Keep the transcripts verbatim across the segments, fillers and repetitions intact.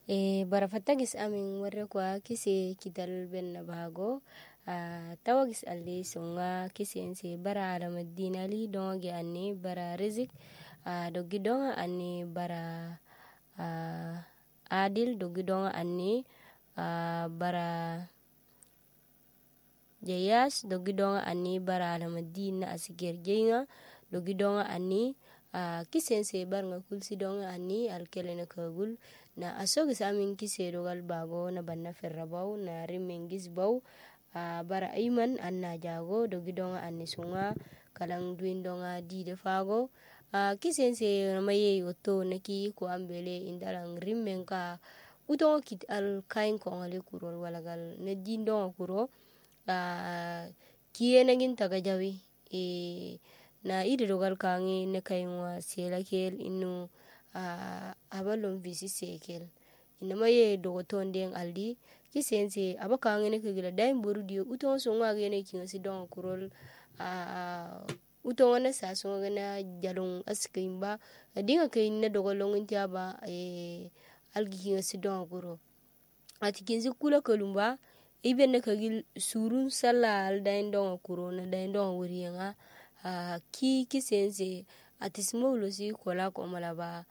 E bara fatagis amin warre kwa kise kidal ben na bago a tawagis alli sunga kisense bara alamaddin ali donge anni bara rizik a dogi donga anni bara a adil dogi donga anni a bara jayas dogi donga anni bara alamaddin na asigir jenga dogi donga anni a kisense bar nga kulsi donga anni alkele na kagul na asogis amin kise dogal bago na banna ferrabaw na rimengis baw a bara ayman anna jago dogi donga anni sunga kalang duin donga di de fago a kisense maye yoto naki ko ambele indalang rimenka utonga kit al kain ko ngale kurol walagal na din donga kuro a kiye nagin taga jawi e na ide dogal kangi ne kainwa sela kel inu a abalon visi sekel ina maye dogoton den aldi kisense abaka ngene kegila daim boru dio uton so ngwa gene kinga si don kurol a uton wana sa so ngana jalong askimba dinga kay na dogolong intiaba e algi kinga si don kuro ati kinzi kula kalumba iben na kagil surun sala al dain don kuro na dain don wuriyenga a ki kisense ati smolo si kola ko malaba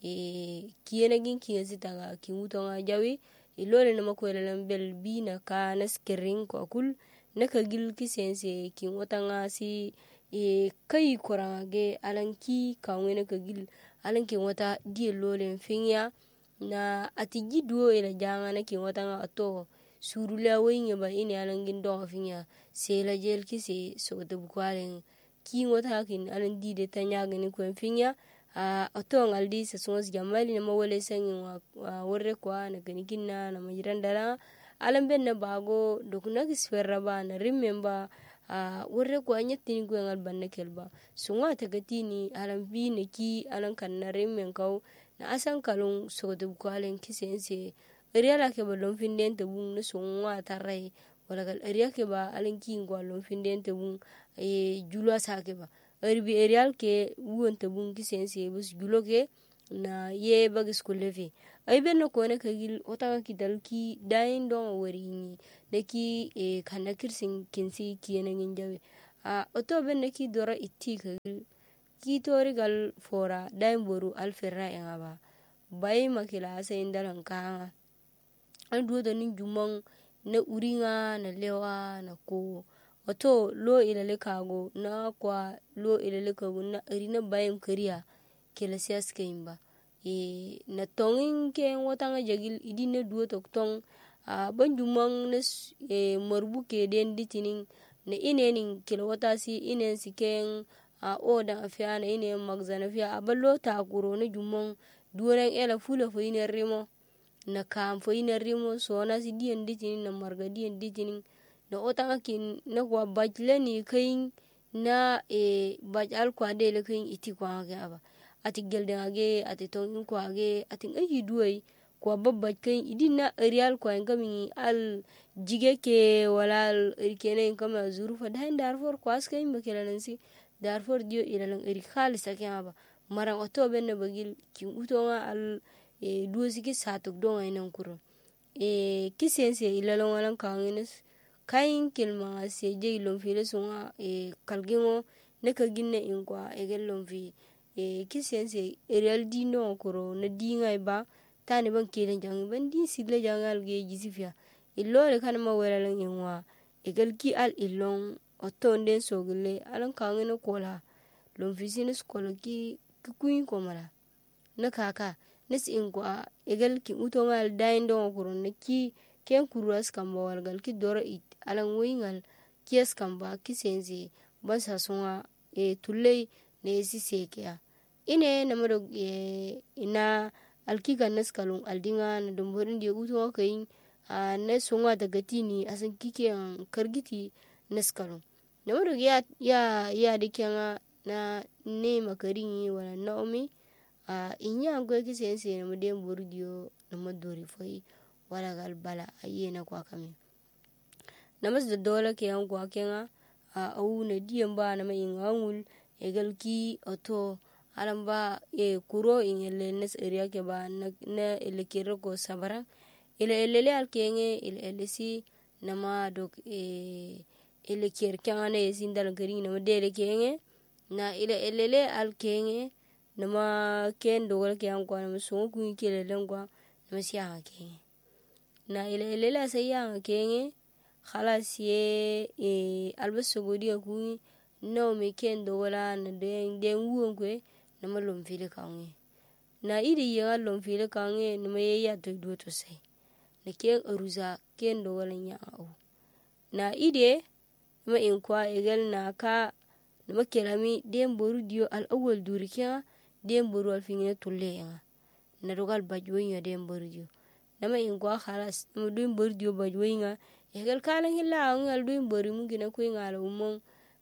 e kiyena gin kinga taga ki utonga jawi ilole na makwela lambel bi na ka na skering ko kul na kagil kisense ki wotanga si e kai korangage alanki kawena kagil alanki wota die lole mfinya na ati giduo ila janga na ki wotanga ato surula wenye ba ini alangin don finya sela jel kise so de bukwalen ki wota kin alan di de tanya gani ko finya a ato ngaldi sa sons jamali na mawale sangi wa warre kwa na gani kinna na majirandala alan ben na bago dokuna kisferra ba na remember a warre kwa nyatini ko ngal banna kelba sunga tagatini alan bi ne ki alan kan na remmen kaw na asan kalon so de bukwalen kisense riala ke ba lon finden te bun ne sunwa tarai wala gal riya ke ba alan ki ngwalon finden te bun e julwa sa ke ba erbi erial ke won te bun kisense bus juloke na ye bagis ko levi ay ben ko ne kagil otanga kidal ki dain don wori ni ne ki e kanakir sin kinsi ki ene ngin jawe a oto ben ne ki dora itti kagil ki tori gal fora dain boru alferra en aba bay makila sa indalan ka an duwo da nin jumon na uringa na lewa na ko wato lo ilale kago na kwa lo ilale kago na irina bayam kariya kela siyas kaimba e na tongin ke wata nga jagil idina duwo tok tong a ban jumon na e marbu ke den ditinin na inenin kela wata si inen si ken a oda afia na inen magzana fia abalo ta kuro na jumon duwo ran ela fula fo inen rimo na kam fo ina rimo so na si diyan ditinin na marga diyan ditinin na otanga kin na kwa bajle ni kain na e bajal kwa de le kain iti kwa age aba ati gelde age ati tongin kwa age ati ayi duwai kwa babbaj kain idin na real kwa ngami al jige ke wala al irkene ngama zuru fa dain darfor kwa skain bakela nansi darfor dio ilalang iri khalisa ke aba marang oto ben na bagil kin utonga al e duwo siki satuk don ay nan kuro e kisense ilalong walang kangines kain kilma se je ilong fi lesunga e kalgingo ne kaginne inkwa egel lomfi e kisense real dino kuro na dinga ba tani ban kelen jang ban din sigle jangal ge jisifia illole kan ma walalang inwa egel ki al ilong otonden sogule alang kangine kola lomfi sinis kola ki kuin ko mala na kaka nes ingwa egal ki utongal dain don kuro ne ki ken kuruas kamba walgal ki dora it alang wingal kies kamba kisense bansa songa e tulei ne si sekea ine na mado e ina alkika nes kalung aldinga na domborin die utonga kain a ne songa daga tini asan kike an kargiti nes kalung na mado ya ya ya dikenga na ne makarini wala naomi a inya ngwe kisense na mudem burdio na madori foi wala gal bala ayena kwa kame namas da dola ke an kwa kenga a au na diem ba na mai ngawul egal ki oto alamba e kuro in ele nes area ke ba na, na ele kere ko sabara ele ele alkenge ele ele si nama dok e ele ker kyanga e sindal gari nama dele kenge na ele ele alkenge nama ken dogol ke an kwa nama so ku ke le lengwa nama siya kenge na ele ele la siya kenge khalas ye e albaso godi ku no me ken dogola na den den wuon kwe nama lom fili kange na idi ya lom fili kange nama ye ya to do to sai na ken aruza ken dogola nya au na ide nama in kwa egel na ka nama kelami den boru dio al awal durikia den boru al fingine tulle ya na dogal bajwonya den boru dio nama in kwa khalas nama den boru dio bajwonya egel kala hilla ngal den boru mungina ko ngala umong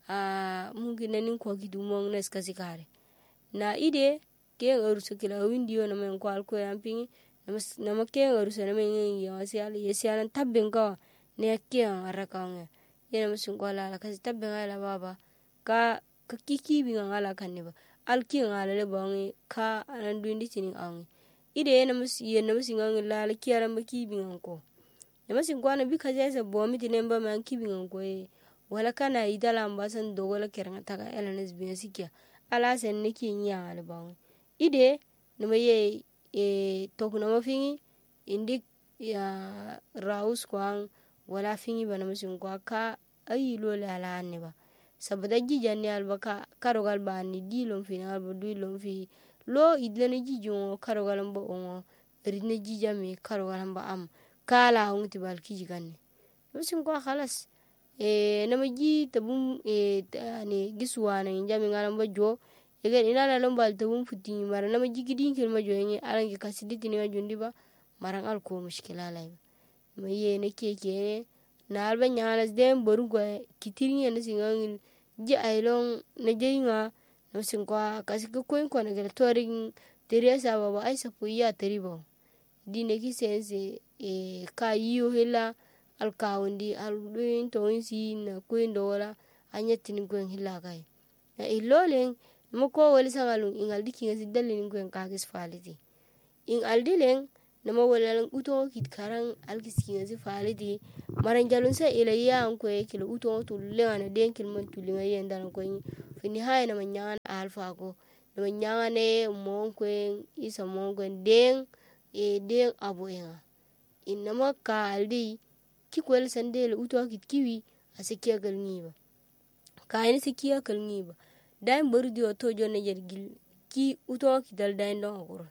a mungina nin kwa kidumong na skasi kare na ide ken arusa kila windio nama in kwa alko yampingi nama nama ken arusa nama in ya sial yesialan tabben ka ne ken arakange yana musun kwala la kasi tabben ala baba ka ka kiki bi ngala kanne ba alki ngala le bangi ka anan duindi tinin angi ide yana mus yana musin ngangi la la kiara maki bi nganko nama sin kwana bi kaje sa bomi tinemba man ki bi nganko e wala kana idala ambasan dogola keranga taga elanes bi sikia ala sen ne ki nya ala bangi ide nama ye e tokuna mafingi indik ya raus kwang wala fingi bana musin kwa ka ayi lo la la ne ba sabada jija ne albaka karogal ba ni di lom fi na albo du lom fi lo idlene jijo karogal mbo ongo ridne jija me karogal mba am kala ngti bal kijiganne musin kwa khalas e nama ji tabum e ani giswana njami ngalam ba jo egen inala lombal tabum futi mara nama ji gidin kel ma jo ngi alangi kasiditi ni ajundi ba marang al ko mushkila lay ma ye ne keke na alba nyanas dem boru gwa kitiringa na singangil ji ailong na jeinga na singwa kasiko koin ko na gel toring teresa baba aisa puya teribo dine ki sense e ka yiyo hela al kawndi al duin to insi na koin dola anyetin ko hela kai na ilolen mo ko wali sangalung ingal dikinga sidalin ko ka kis faliti in aldileng nama wala uto kit karang alkiskinga si faliti maran jalun sa ila ya an ko kilo uto to lenga den kil man tulinga yenda ko fini hay na manyan alfa ko na manyan ne mon ko isa mon ko den e den abo enga inama ka aldi ki ko el sandel uto kit kiwi asikia gal ngiba ka ni sikia kal ngiba dai bordi o to jone jergil ki uto kidal dai ndo akoro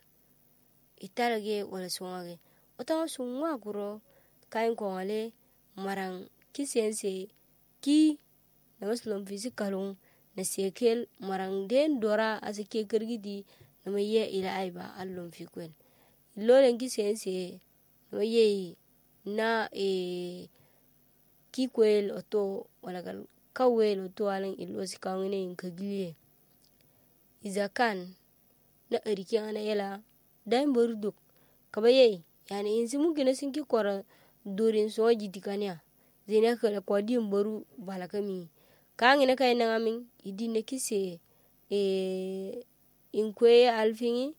italage wala sungage otawa sungwa kuro kain ko ale marang kisense ki na muslim physical na sekel marang den dora asike kergidi na maye ila aiba allon fi kwen lolen kisense na maye na e ki kwel oto wala gal kawel oto alan ilosi kangene inkagiliye izakan na eriki ana yela daim borduk kabaye yani insi mungkin sinki kora durin so jidikania zina kala kwadi mboru balakami kangina kay nangamin idine kise e inkwe alfingi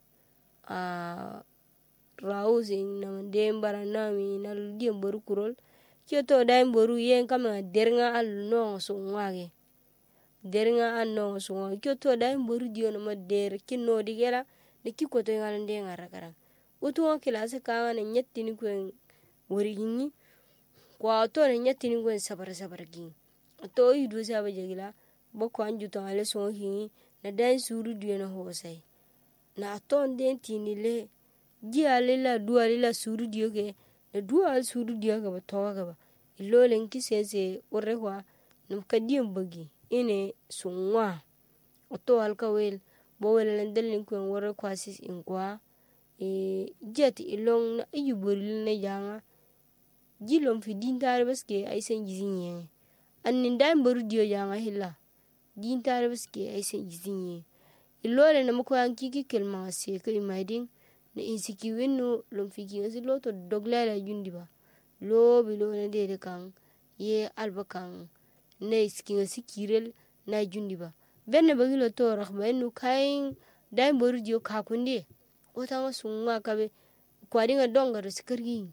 a rausing na dembara nami na di mboru kurol kyoto daim boru yen kama dernga al no so ngage dernga an no so ngage kyoto daim boru dio no ma der kinno digela de kikoto ngal ndenga rakara utu kilase kanga na nyetti ni kwen worigini kwa to na nyetti ni kwen sabar sabar gi to yidu saba jegila boko anju to ale so hi na dan suru dio na hosai na to den tinile ji ale la duwa la suru dio ke na duwa suru dio ga to ga ba ilolen kisense orrewa num kadiem bagi ine sunwa oto alkawel bo wala ndalin ko wora kwasis in kwa e jet ilong na ayuboril na janga jilom fi dintare baske ay sen jizinye annin dai boru dio janga hilla dintare baske ay sen jizinye ilole na mako an kiki kelma se ko imadin na insiki wenno lom fi ki ngasi loto doglala jundiba lo bi lo na de kan ye albakan na iski ngasi kirel na jundiba benne bagilo to rakhba enu kain dai boru dio ka kunde wata ma sunwa kabe kwadinga donga sikargi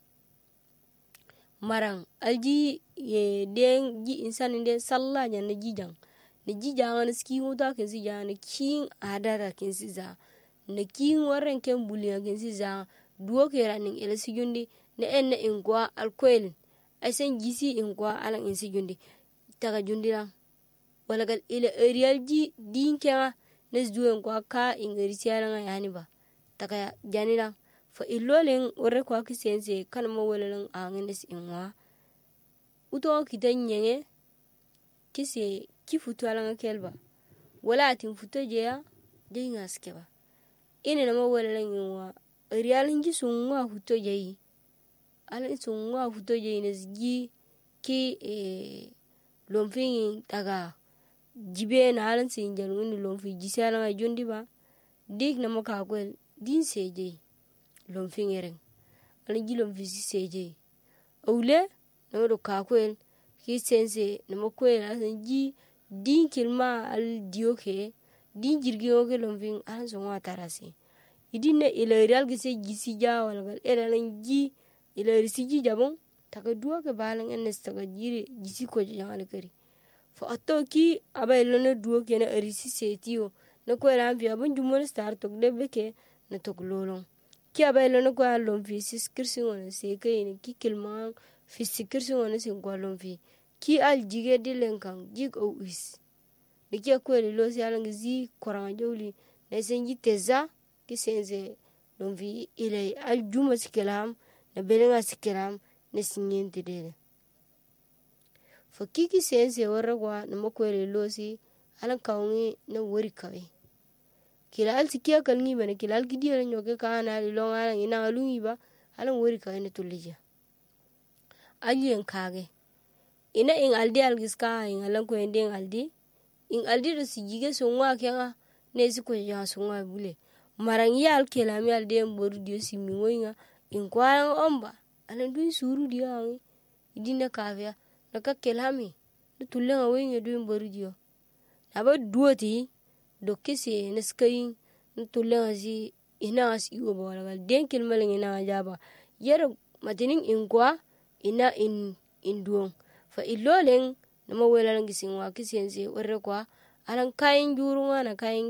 marang alji ye den ji insan den salla nya na jijang na jijang na ski huta ken si ja na king adara ken si za na king waren ken bulia ken si za duo ke raning ele si jundi na en ingwa alkwel asen gisi ingwa alang insi jundi taga jundi lang wala gal ile arial ji din kenga nes duo ingwa ka ingari siara nga yani ba taga jani lang fa iloleng ore kwa kisense kan mo wala lang angenes ingwa uto kita nyenge kise kifutu alanga kelba wala atin futo jeya de ngaske ba ine na mo wala lang ingwa arial nji sungwa futo jeyi ala sungwa futo jeyi nes gi ki e lomfing taga jibe na alan sin jalun lomfi jisala nga jundi ba dik na mo ka kwel din seje lomfing ereng ala gi lomfi seje awle na do ka kwel ki sense na mo kwel asan ji din kilma al dioke din jirgi oke lomfing alan sungwa tarasi idine ila real gise gisi ja wala gal era lan ji ila risiji jabon taka duwa ke balang enes taka jiri gisi ko jangal kari fa atoki aba ila na duwa ke na arisi setio na ko ran fi abun jumon star tok debbe ke na tok lolong ki aba ila na ko lom fi sis kirsi wona se kay ni ki kilma fi sikirsi wona se ko lom fi ki al jige dilen kan jig o is de ki ko lo si alang zi koranga jawli na senji teza ki sense lom fi ila al juma sikelam na belenga sikelam na sinyente dele fa kiki sense warra kwa na makwele losi alan kawngi na wori kawe kila al sikia kalngi bana kila al kidia la nyoke kana li long alan ina alungi ba alan wori kawe na tulija alien kage ina ing aldi algiska ing alan ko ende ing aldi ing aldi do sijige songwa kenga ne si ko ja songwa bule marang yal kelami alde mboru dio simi woinga ing kwang omba alan duin suru dia angi idina kavya naka kelami na tulenga woinga duin mboru dio aba duoti do kisi neskayin na tulenga si ina as iwo wala gal den kelmaling ina jaba yero matinin ing kwa ina in induong fa iloleng na mawela lang gisingwa kisense warre kwa alang kain jurunga na kain